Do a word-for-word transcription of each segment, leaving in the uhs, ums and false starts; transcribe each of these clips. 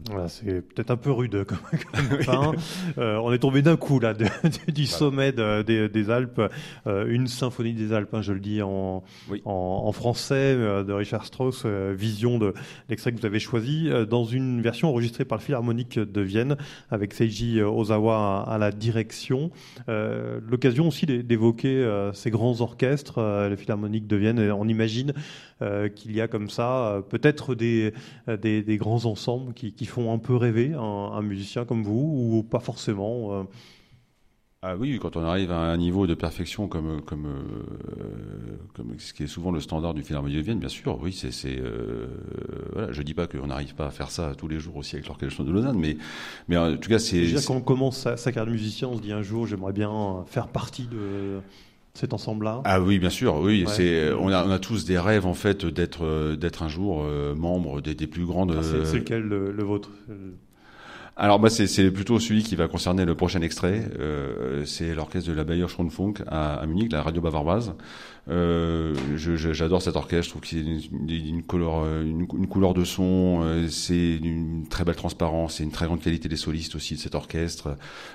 Voilà, c'est peut-être un peu rude comme, comme fin. Euh, on est tombé d'un coup là de, de, du sommet de, des, des Alpes. Euh, une symphonie des Alpes, hein, je le dis en, Oui. en, en français, euh, de Richard Strauss, euh, vision de l'extrait que vous avez choisi, euh, dans une version enregistrée par le Philharmonique de Vienne, avec Seiji Ozawa à, à la direction. Euh, l'occasion aussi d'évoquer euh, ces grands orchestres, euh, le Philharmonique de Vienne. Et on imagine euh, qu'il y a comme ça euh, peut-être des, des, des grands ensembles qui, qui font un peu rêver un, un musicien comme vous, ou pas forcément. euh. Ah oui, quand on arrive à un niveau de perfection comme, comme, euh, comme ce qui est souvent le standard du Philharmonie de Vienne, bien sûr, oui, c'est, c'est, euh, voilà, je dis pas qu'on n'arrive pas à faire ça tous les jours aussi avec l'Orchestre de Lausanne, mais, mais en tout cas, Je c'est, veux dire, c'est- quand on commence sa, sa carrière de musicien, on se dit un jour, j'aimerais bien faire partie de cet ensemble-là. Ah oui, bien sûr, oui, Ouais. c'est, on a, on a tous des rêves en fait d'être, euh, d'être un jour euh, membre des, des plus grandes. Ah, c'est, c'est euh, lequel le, le vôtre? Alors bah c'est, c'est plutôt celui qui va concerner le prochain extrait. Euh, c'est l'orchestre de la Bayerischer-Rundfunk à, à Munich, la radio bavaroise. Euh, je, je, j'adore cet orchestre. Je trouve qu'il y a une, une, couleur, une, une couleur de son. Euh, c'est une très belle transparence. C'est une très grande qualité des solistes aussi de cet orchestre.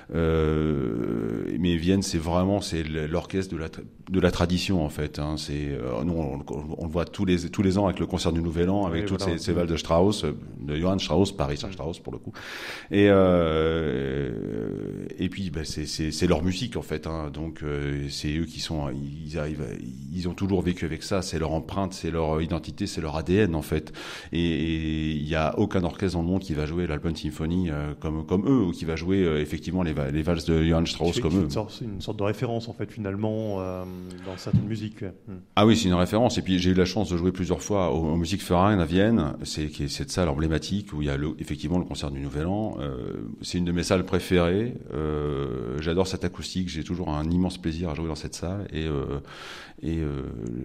Euh, mais Vienne, c'est vraiment c'est l'orchestre de la de la tradition en fait. Hein. C'est euh, nous on, on le voit tous les tous les ans avec le concert du Nouvel An, avec Oui, toutes voilà. ces, ces valses de Strauss, de Johann Strauss, pas Richard Strauss pour le coup. Et euh, et puis bah, c'est c'est c'est leur musique en fait. Hein. Donc euh, c'est eux qui sont ils arrivent ils ont toujours vécu avec ça. C'est leur empreinte, c'est leur identité, c'est leur A D N en fait. Et il y a aucun orchestre dans le monde qui va jouer l'Alpen Symphony euh, comme comme eux ou qui va jouer euh, effectivement les les valses de Johann Strauss comme eux. Une sorte, une sorte de référence en fait finalement euh, dans certaines musiques. Ouais. Hmm. Ah oui, c'est une référence. Et puis j'ai eu la chance de jouer plusieurs fois au, au Musikverein à Vienne. C'est qui est cette salle emblématique où il y a le, effectivement le concert du Nouvel An. Euh, c'est une de mes salles préférées. Euh, j'adore cette acoustique. J'ai toujours un immense plaisir à jouer dans cette salle et euh, et, euh,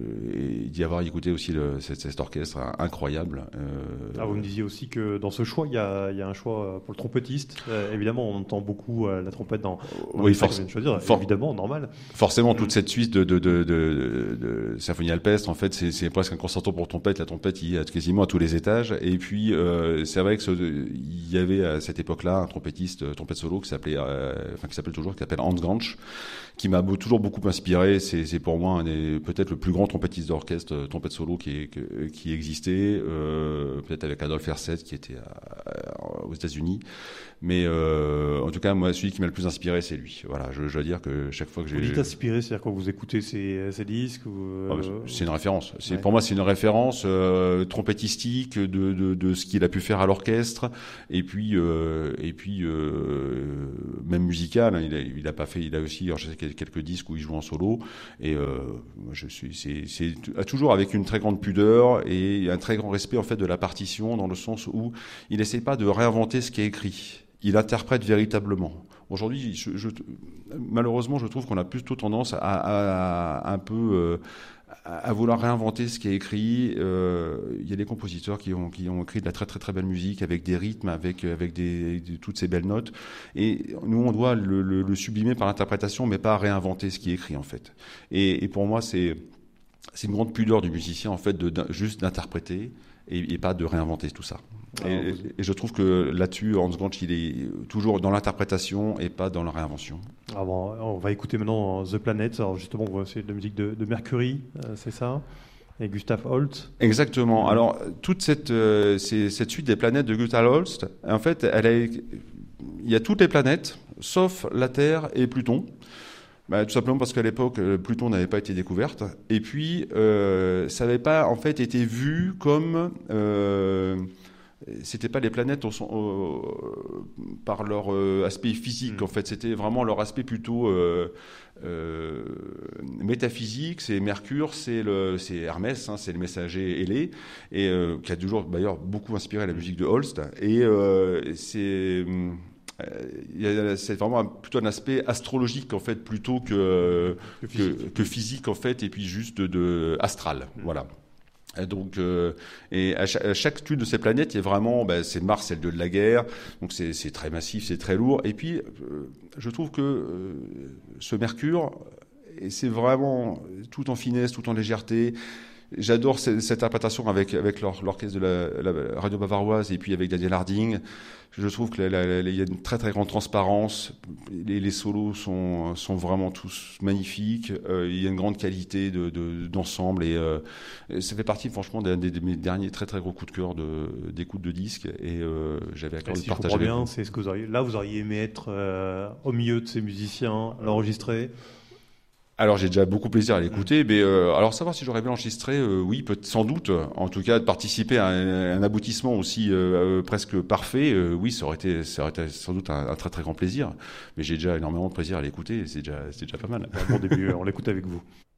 et d'y avoir écouté aussi le, cet, cet orchestre incroyable. Euh, Ah, vous me disiez aussi que dans ce choix, il y a, il y a un choix pour le trompettiste. Euh, évidemment, on entend beaucoup euh, la trompette dans, dans oui, les force, vient de choisir. for, évidemment, normal. Forcément, toute cette suite de, de, de, de, de symphonie alpestre, en fait, c'est, c'est presque un concerto pour trompette. La trompette, il y a quasiment à tous les étages. Et puis, euh, c'est vrai que ce, il y avait à cette époque-là un trompettiste, trompette solo, qui s'appelait, euh, enfin, qui s'appelle toujours, qui s'appelle Hans Granch, qui m'a toujours beaucoup inspiré. C'est, c'est pour moi un des, peut-être le plus grand trompettiste d'orchestre, trompette solo qui, qui, qui existait, euh, peut-être avec Adolphe Herseth, qui était à, à, aux États-Unis. Mais euh, en tout cas, moi, celui qui m'a le plus inspiré, c'est lui. Voilà, je, je dois dire que chaque fois que j'ai... Vous dites inspiré, c'est-à-dire quand vous écoutez ces, ces disques ou, euh... C'est une référence. C'est, ouais. Pour moi, c'est une référence euh, trompettistique de, de, de ce qu'il a pu faire à l'orchestre, et puis, euh, et puis euh, même musical. Hein, il, a, il a pas fait. Il a aussi, alors je sais qu'il y a quelques disques où il joue en solo, et euh, je suis, c'est, c'est toujours avec une très grande pudeur et un très grand respect en fait de la partition, dans le sens où il n'essaie pas de réinventer ce qui est écrit. Il interprète véritablement. Aujourd'hui, je, je, malheureusement, je trouve qu'on a plutôt tendance à, à, à un peu euh, à vouloir réinventer ce qui est écrit. Euh, il y a des compositeurs qui ont, qui ont écrit de la très très très belle musique avec des rythmes, avec avec des, de, toutes ces belles notes. Et nous, on doit le, le, le sublimer par l'interprétation, mais pas réinventer ce qui est écrit en fait. Et, et pour moi, c'est c'est une grande pudeur du musicien en fait de, de juste d'interpréter et, et pas de réinventer tout ça. Et, et, et je trouve que là-dessus, Hans Granch, il est toujours dans l'interprétation et pas dans la réinvention. Alors bon, on va écouter maintenant The Planet. Alors justement, c'est de la musique de, de Mercury, euh, c'est ça, et Gustav Holst. Exactement. Alors toute cette euh, c'est, cette suite des planètes de Gustav Holst, en fait, elle a, il y a toutes les planètes sauf la Terre et Pluton. Bah, tout simplement parce qu'à l'époque, Pluton n'avait pas été découverte. Et puis, euh, ça n'avait pas en fait été vu comme euh, c'était pas les planètes au, au, par leur euh, aspect physique. Mmh. En fait, c'était vraiment leur aspect plutôt euh, euh, métaphysique. C'est Mercure, c'est le, c'est Hermès, hein, c'est le messager ailé, et euh, qui a toujours d'ailleurs beaucoup inspiré la musique de Holst. Et euh, c'est c'est vraiment un, plutôt un aspect astrologique en fait plutôt que que physique, que, que physique en fait, et puis juste de, de astral. Mmh. Voilà. Et donc, euh, et à chaque, à chaque une de ces planètes, il y a vraiment, ben, c'est Mars, c'est le dieu de la guerre, donc c'est, c'est très massif, c'est très lourd. Et puis, euh, je trouve que euh, ce Mercure, et c'est vraiment tout en finesse, tout en légèreté. j'adore cette, cette interprétation avec avec leur, l'orchestre de la, la radio bavaroise et puis avec Daniel Harding. Je trouve que la, la, la, il y a une très très grande transparence. Les, les solos sont sont vraiment tous magnifiques. Euh, il y a une grande qualité de, de d'ensemble et euh, ça fait partie franchement des, des, de mes derniers très très gros coups de cœur de d'écoute de disques et euh, j'avais à cœur de si partager. Je comprends bien, c'est ce que vous auriez. Là, vous auriez aimé être euh, au milieu de ces musiciens, l'enregistrer. Alors j'ai déjà beaucoup plaisir à l'écouter, mais euh, alors savoir si j'aurais bien enregistré, euh, oui, peut sans doute. En tout cas, de participer à un, un aboutissement aussi euh, euh, presque parfait, euh, oui, ça aurait été, ça aurait été sans doute un, un très très grand plaisir. Mais j'ai déjà énormément de plaisir à l'écouter, et c'est déjà, c'est déjà pas mal. Un bon début, on l'écoute avec vous.